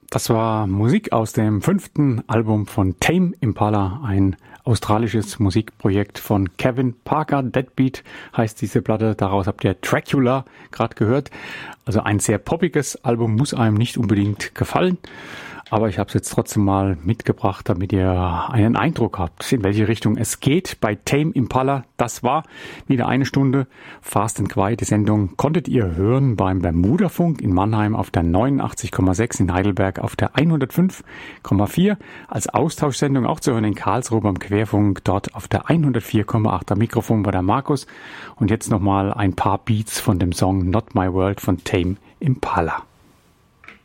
Das war Musik aus dem 5. Album von Tame Impala, ein australisches Musikprojekt von Kevin Parker. Deadbeat heißt diese Platte, daraus habt ihr Dracula gerade gehört. Also ein sehr poppiges Album, muss einem nicht unbedingt gefallen. Aber ich habe es jetzt trotzdem mal mitgebracht, damit ihr einen Eindruck habt, in welche Richtung es geht bei Tame Impala. Das war wieder eine Stunde Fast and Quiet. Die Sendung konntet ihr hören beim Bermudafunk in Mannheim auf der 89,6, in Heidelberg auf der 105,4. Als Austauschsendung auch zu hören in Karlsruhe beim Querfunk, dort auf der 104,8. Am Mikrofon war der Markus. Und jetzt nochmal ein paar Beats von dem Song Not My World von Tame Impala.